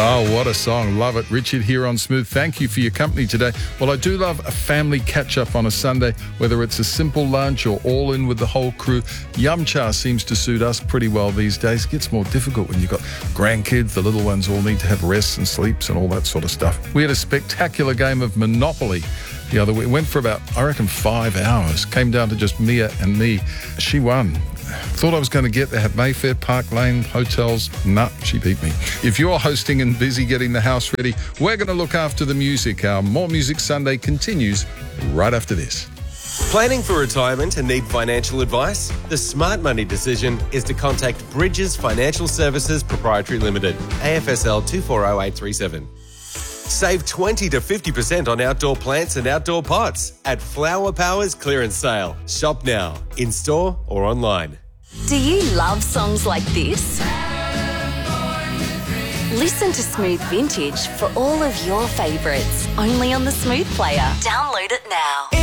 Oh, what a song. Love it. Richard here on Smooth. Thank you for your company today. Well, I do love a family catch-up on a Sunday, whether it's a simple lunch or all in with the whole crew. Yum Cha seems to suit us pretty well these days. It gets more difficult when you've got grandkids. The little ones all need to have rests and sleeps and all that sort of stuff. We had a spectacular game of Monopoly the other week. It went for about, I reckon, 5 hours. Came down to just Mia and me. She won. Thought I was going to get there at Mayfair, Park Lane, hotels. Nah, she beat me. If you're hosting and busy getting the house ready, we're going to look after the music. Our More Music Sunday continues right after this. Planning for retirement and need financial advice? The smart money decision is to contact Bridges Financial Services Proprietary Limited, AFSL 240837. Save 20 to 50% on outdoor plants and outdoor pots at Flower Power's clearance sale. Shop now, in-store or online. Do you love songs like this? Listen to Smooth Vintage for all of your favourites, only on the Smooth Player. Download it now.